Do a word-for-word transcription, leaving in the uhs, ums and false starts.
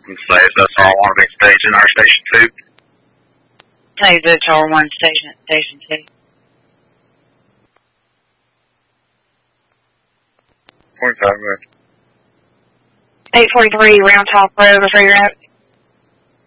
And say, is that all want to be staged in our station two? Say the Tower one station at station two. forty-five minutes. eight forty-three Round Top Road, Refrigerator.